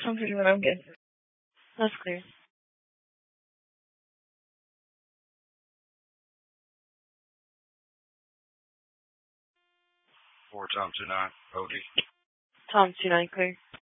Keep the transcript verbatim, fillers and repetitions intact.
Something that I'm good. That's clear. Four Tom two nine, O D. Tom two nine clear.